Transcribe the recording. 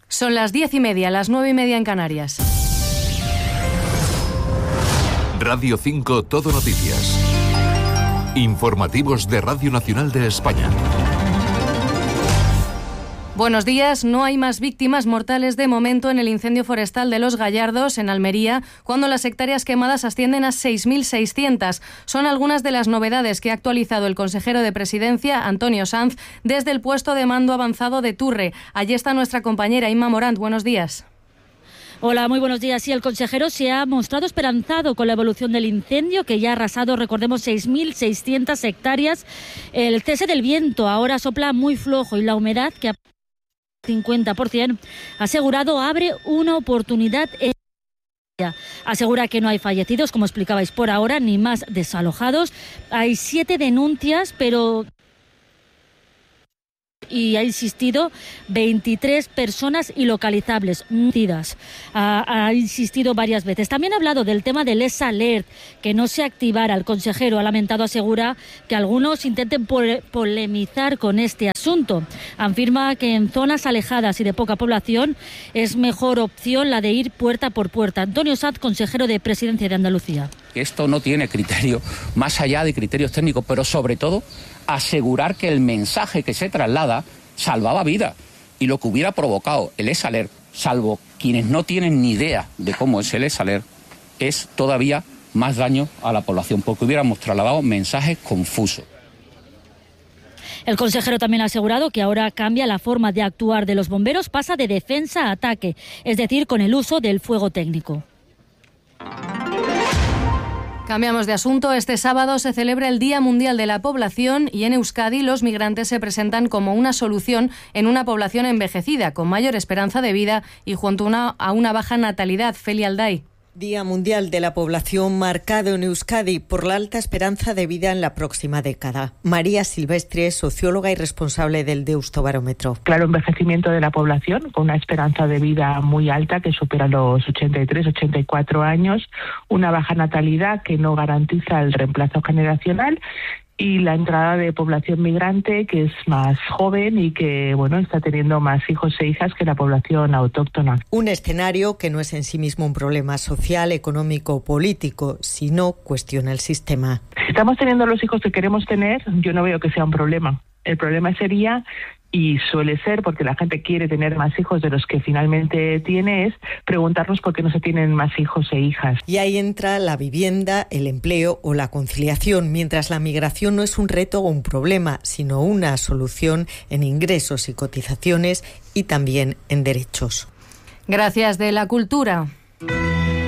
Son las 10:30, las 9:30 en Canarias. Radio 5 Todo Noticias. Informativos de Radio Nacional de España. Buenos días. No hay más víctimas mortales de momento en el incendio forestal de Los Gallardos, en Almería, cuando las hectáreas quemadas ascienden a 6.600. Son algunas de las novedades que ha actualizado el consejero de Presidencia, Antonio Sanz, desde el puesto de mando avanzado de Turre. Allí está nuestra compañera Inma Morant. Buenos días. Hola, muy buenos días. Sí, el consejero se ha mostrado esperanzado con la evolución del incendio, que ya ha arrasado, recordemos, 6.600 hectáreas. El cese del viento ahora sopla muy flojo y la humedad, que 50%, asegurado, abre una oportunidad. Asegura que no hay fallecidos, como explicabais por ahora, ni más desalojados. Hay 7 denuncias, pero... y ha insistido 23 personas ilocalizables, ha insistido varias veces. También ha hablado del tema del ES-Alert, que no se activara. El consejero ha lamentado, asegura, que algunos intenten polemizar con este asunto. Afirma que en zonas alejadas y de poca población es mejor opción la de ir puerta por puerta. Antonio Sanz, consejero de Presidencia de Andalucía. Esto no tiene criterio, más allá de criterios técnicos, pero sobre todo asegurar que el mensaje que se traslada salvaba vidas, y lo que hubiera provocado el ES-Alert, salvo quienes no tienen ni idea de cómo es el ES-Alert, es todavía más daño a la población, porque hubiéramos trasladado mensajes confusos. El consejero también ha asegurado que ahora cambia la forma de actuar de los bomberos, pasa de defensa a ataque, es decir, con el uso del fuego técnico. Cambiamos de asunto. Este sábado se celebra el Día Mundial de la Población y en Euskadi los migrantes se presentan como una solución en una población envejecida, con mayor esperanza de vida y junto a una baja natalidad. Feli Alday. Día Mundial de la Población marcado en Euskadi por la alta esperanza de vida en la próxima década. María Silvestre, socióloga y responsable del Deustobarómetro. Claro, envejecimiento de la población con una esperanza de vida muy alta que supera los 83, 84 años, una baja natalidad que no garantiza el reemplazo generacional y la entrada de población migrante que es más joven y que está teniendo más hijos e hijas que la población autóctona. Un escenario que no es en sí mismo un problema social, económico o político, sino cuestiona el sistema. Si estamos teniendo los hijos que queremos tener, yo no veo que sea un problema. El problema sería, y suele ser porque la gente quiere tener más hijos de los que finalmente tiene, es preguntarnos por qué no se tienen más hijos e hijas. Y ahí entra la vivienda, el empleo o la conciliación, mientras la migración no es un reto o un problema, sino una solución en ingresos y cotizaciones y también en derechos. Gracias. De la cultura.